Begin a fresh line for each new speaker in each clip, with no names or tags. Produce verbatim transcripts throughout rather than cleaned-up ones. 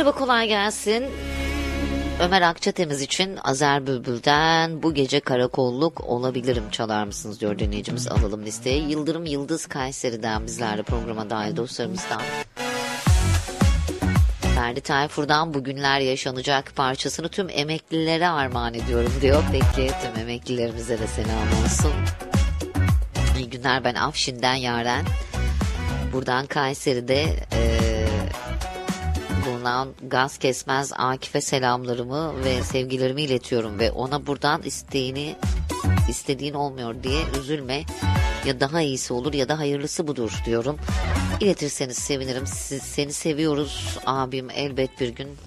Merhaba, kolay gelsin. Ömer Akçatemiz için Azer Bülbül'den Bu Gece Karakolluk Olabilirim çalar mısınız diyor dinleyicimiz. Alalım listeye. Yıldırım Yıldız Kayseri'den bizlerle programa dahil dostlarımızdan. Ferdi Tayfur'dan Bugünler Yaşanacak parçasını tüm emeklilere armağan ediyorum diyor. Peki, tüm emeklilerimize de selam olsun. İyi günler, ben Afşin'den Yaren. Buradan Kayseri'de e, bulunan Gaz Kesmez Akif'e selamlarımı ve sevgilerimi iletiyorum ve ona buradan isteğini istediğin olmuyor diye üzülme, ya daha iyisi olur ya da hayırlısı budur diyorum. İletirseniz sevinirim. Siz, seni seviyoruz abim, elbet bir gün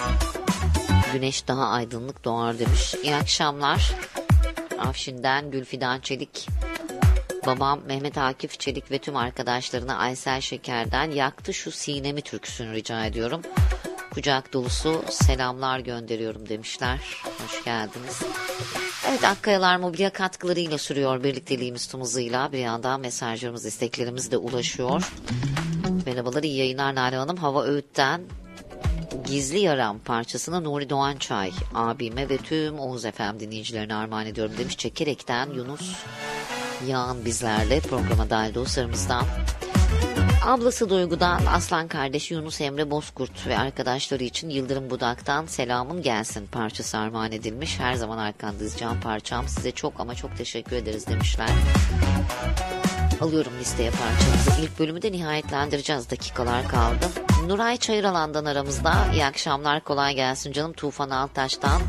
güneş daha aydınlık doğar demiş. İyi akşamlar. Afşin'den Gülfidan Çelik. Babam Mehmet Akif Çelik ve tüm arkadaşlarına Aysel Şeker'den Yaktı Şu Sinemi türküsünü rica ediyorum. Kucak dolusu selamlar gönderiyorum demişler. Hoş geldiniz. Evet, Akkayalar Mobilya katkılarıyla sürüyor birlikteliğimiz tüm hızıyla. Bir yandan mesajlarımız, isteklerimiz de ulaşıyor. Merhabalar, iyi yayınlar Nale Hanım. Hava Öğüt'ten Gizli Yaram parçasını Nuri Doğançay abime ve tüm Oğuz F M dinleyicilerine armağan ediyorum demiş. Çekerek'ten Yunus Yağan bizlerle programa dahil dostlarımızdan. Ablası Duygu'dan Aslan kardeşi Yunus Emre Bozkurt ve arkadaşları için Yıldırım Budak'tan Selamın Gelsin parçası armağan edilmiş. Her zaman arkandayız can parçam, size çok ama çok teşekkür ederiz demişler. Alıyorum listeye parçamızı. İlk bölümü de nihayetlendireceğiz, dakikalar kaldı. Nuray Çayıralan'dan aramızda. İyi akşamlar, kolay gelsin canım. Tufan Altaş'tan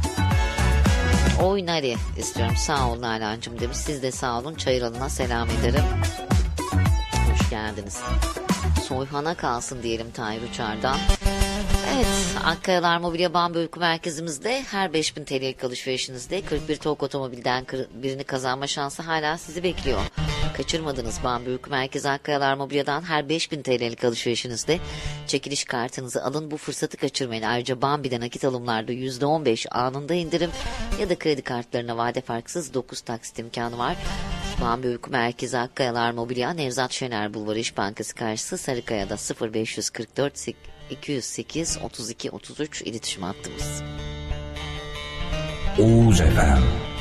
Oynari istiyorum. Sağ olun Nalan'cığım demiş. Siz de sağ olun. Çayıralan'a selam ederim. Hoş geldiniz. Soyhan'a kalsın diyelim Tayyip Uçar'dan. Evet, Akkayalar Mobilya Bambu Uyku Merkezimizde her beş bin T L'lik alışverişinizde kırk bir TOG otomobilden birini kazanma şansı hala sizi bekliyor. Kaçırmadınız, Bambu Uyku Merkezi Akkayalar Mobilya'dan her beş bin T L'lik alışverişinizde çekiliş kartınızı alın, bu fırsatı kaçırmayın. Ayrıca Bambi'de nakit alımlarda yüzde on beş anında indirim ya da kredi kartlarına vade farksız dokuz taksit imkanı var. Bambi Uyku Merkezi Akkayalar Mobilya, Nevzat Şener Bulvarı İş Bankası karşısı Sarıkaya'da. Sıfır beş kırk dört iki yüz sekiz otuz iki otuz üç iletişim hattımız.
Oğuz F M